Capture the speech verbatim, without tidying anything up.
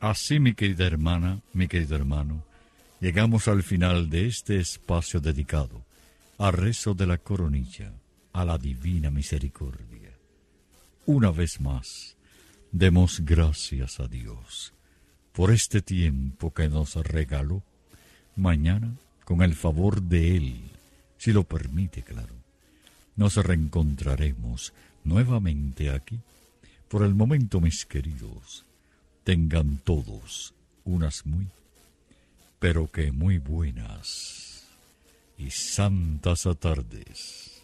Así, mi querida hermana, mi querido hermano, llegamos al final de este espacio dedicado al rezo de la coronilla, a la divina misericordia. Una vez más, demos gracias a Dios por este tiempo que nos regaló. Mañana, con el favor de Él, si lo permite, claro, nos reencontraremos nuevamente aquí. Por el momento, mis queridos, tengan todos unas muy, pero que muy buenas y santas tardes.